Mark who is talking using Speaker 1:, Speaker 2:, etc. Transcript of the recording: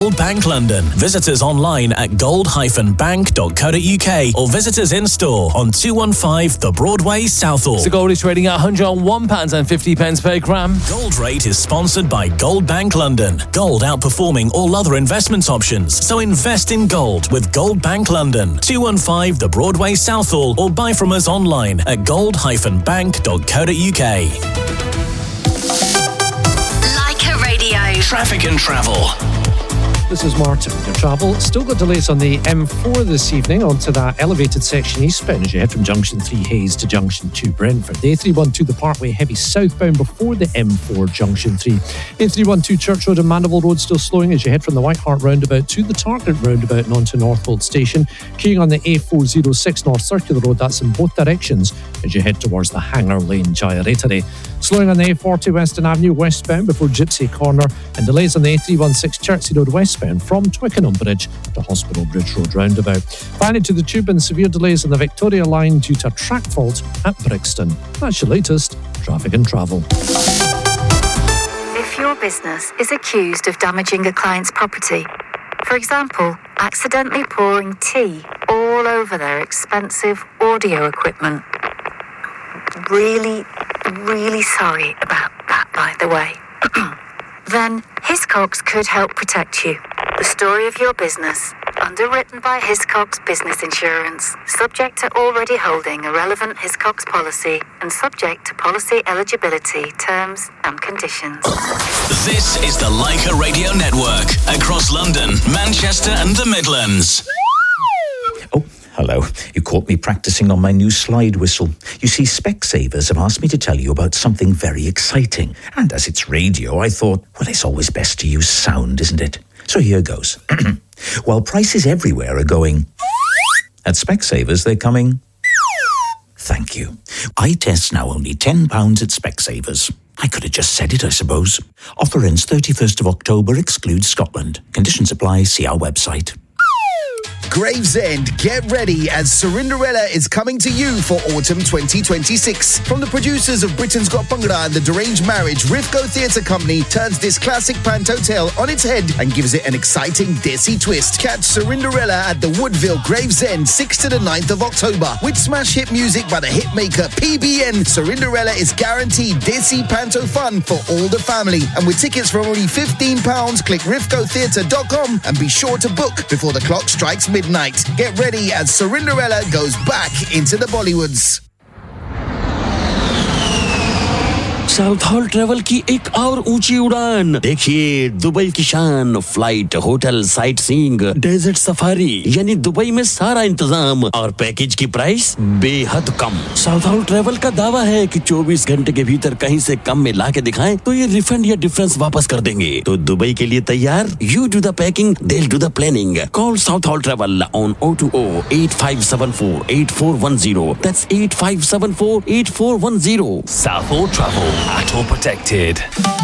Speaker 1: Gold Bank London. Visit us online at gold-bank.co.uk or visit us in store on 215 The Broadway, Southall.
Speaker 2: So gold is trading at £101.50 per gram.
Speaker 1: Gold Rate is sponsored by Gold Bank London. Gold outperforming all other investment options. So invest in gold with Gold Bank London. 215 The Broadway, Southall, or buy from us online at gold-bank.co.uk.
Speaker 3: Leica Radio.
Speaker 1: Traffic and travel.
Speaker 4: This is Martin with your travel. Still got delays on the M4 this evening onto that elevated section eastbound as you head from Junction 3 Hayes to Junction 2 Brentford. The A312 the Parkway heavy southbound before the M4 Junction 3. A312 Church Road and Mandeville Road still slowing as you head from the White Hart roundabout to the Target roundabout and onto Northwold Station. Queuing on the A406 North Circular Road, that's in both directions as you head towards the Hanger Lane Gyratory. Slowing on the A40 Western Avenue westbound before Gypsy Corner, and delays on the A316 Chertsey Road westbound from Twickenham Bridge to Hospital Bridge Road roundabout. Finally to the Tube and severe delays on the Victoria Line due to a track fault at Brixton. That's your latest traffic and travel.
Speaker 3: If your business is accused of damaging a client's property, for example, accidentally pouring tea all over their expensive audio equipment, really sorry about that, by the way, then Hiscox could help protect you. The story of your business, underwritten by Hiscox Business Insurance, subject to already holding a relevant Hiscox policy and subject to policy eligibility, terms and conditions.
Speaker 1: This is the Leica Radio Network across London, Manchester and the Midlands.
Speaker 5: Oh, hello. You caught me practicing on my new slide whistle. You see, Specsavers have asked me to tell you about something very exciting. And as it's radio, I thought, well, it's always best to use sound, isn't it? So here goes. While prices everywhere are going, at Specsavers they're coming. Thank you. Eye tests now only £10 at Specsavers. I could have just said it, I suppose. Offer ends 31st of October, excludes Scotland. Conditions apply, see our website.
Speaker 6: Gravesend, get ready as Cinderella is coming to you for autumn 2026. From the producers of Britain's Got Bhangra and The Deranged Marriage, Rifco Theatre Company turns this classic panto tale on its head and gives it an exciting Desi twist. Catch Cinderella at the Woodville Gravesend 6th to the 9th of October. With smash hit music by the hitmaker PBN, Cinderella is guaranteed Desi panto fun for all the family. And with tickets for only £15, click rifcotheatre.com and be sure to book before the clock strikes midnight. Get ready as Cinderella goes back into the Bollywoods.
Speaker 7: South hall travel की एक और ऊंची उड़ान देखिए Dubai की शान flight hotel sight seeing desert safari यानी Dubai में सारा इंतजाम और पैकेज की प्राइस बेहद कम साउथ हॉल ट्रेवल का दावा है कि 24 घंटे के भीतर कहीं से कम में ला के दिखाएं तो ये रिफंड या डिफरेंस वापस कर देंगे तो दुबई के लिए तैयार you do the packing they will do the planning call south hall travel on 020-8574-8410 that's 8574-8410
Speaker 1: Southall Travel, at all protected.